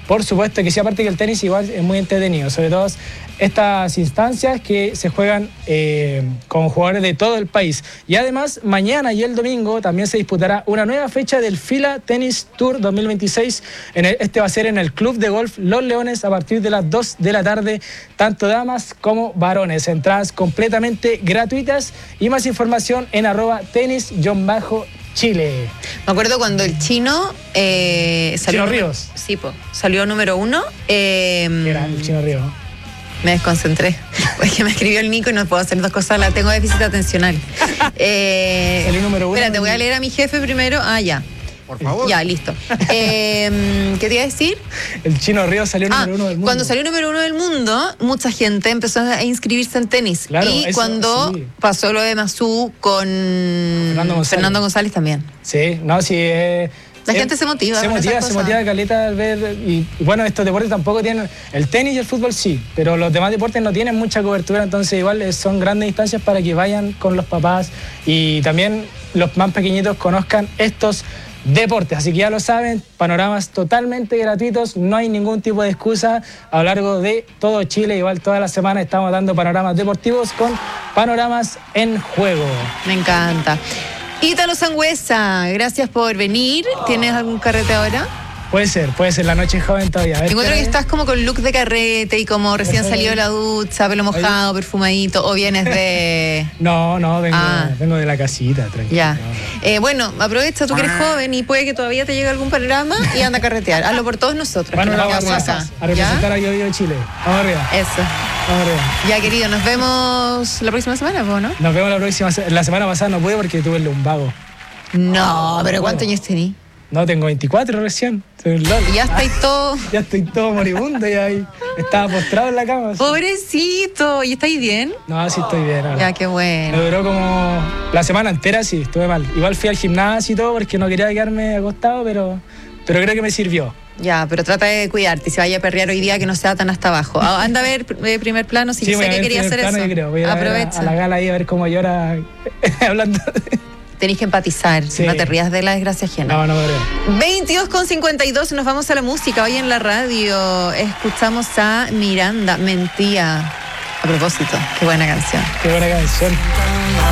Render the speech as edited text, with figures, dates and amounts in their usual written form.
por supuesto que sí, aparte que el tenis igual es muy entretenido, sobre todo estas instancias que se juegan con jugadores de todo el país. Y además, mañana y el domingo también se disputará una nueva fecha del FILA Tennis Tour 2026. Este va a ser en el Club de Golf Los Leones a partir de las 2 de la tarde, tanto damas como varones. Entradas completamente gratuitas y más información en @tenis_Chile. Me acuerdo cuando el chino salió. Chino Ríos. Sí, salió número 1. Era el Chino Ríos. Me desconcentré. Porque me escribió el Nico y no puedo hacer dos cosas. Tengo déficit atencional. Salió número 1. Espérate, voy a leer a mi jefe primero. Ya. Por favor. Ya, listo. ¿Qué te iba a decir? El Chino Ríos salió número 1 del mundo. Cuando salió número 1 del mundo, mucha gente empezó a inscribirse en tenis. Claro, y cuando pasó lo de Masú con Fernando González también. Sí, no, sí. La gente se motiva. Se motiva caleta al ver. Y bueno, estos deportes tampoco tienen. El tenis y el fútbol sí, pero los demás deportes no tienen mucha cobertura, entonces igual son grandes instancias para que vayan con los papás y también los más pequeñitos conozcan estos deportes. Así que ya lo saben, panoramas totalmente gratuitos, no hay ningún tipo de excusa a lo largo de todo Chile. Igual toda la semana estamos dando panoramas deportivos con Panoramas en Juego. Me encanta. Ítalo Sangüesa, gracias por venir. ¿Tienes algún carrete ahora? Puede ser, la noche es joven todavía. Encuentro que estás como con look de carrete y como recién salido de la ducha, pelo mojado, perfumadito, o vienes de... No, vengo de la casita, tranquilo. Ya. Bueno, aprovecha, tú que eres joven y puede que todavía te llegue algún panorama y anda a carretear. Hazlo por todos nosotros. Bueno, vamos a representar a Yo Vivo Chile. Vamos arriba. Eso. Vamos arriba. Ya, querido, nos vemos la próxima semana, ¿no? Nos vemos la próxima semana. La semana pasada no pude porque tuve el lumbago. No, pero ¿cuántos años tenés? No, tengo 24 recién. Y ya estáis todo... Ya estoy todo moribundo y ahí estaba postrado en la cama. Pobrecito, ¿y estáis bien? No, sí estoy bien ahora. Ya, qué bueno. Me duró como la semana entera, sí, estuve mal. Igual fui al gimnasio y todo porque no quería quedarme acostado, pero creo que me sirvió. Ya, pero trata de cuidarte. Si vaya a perrear hoy día, que no sea tan hasta abajo. Anda a ver Primer Plano, si sé que quería hacer eso. Creo. Voy a aprovecha. A la gala ahí a ver cómo llora hablando Tenés que empatizar, sí. No te rías de la desgracia ajena. No. 22:52, nos vamos a la música. Hoy en la radio escuchamos a Miranda, Mentía. A propósito, qué buena canción. Qué buena canción.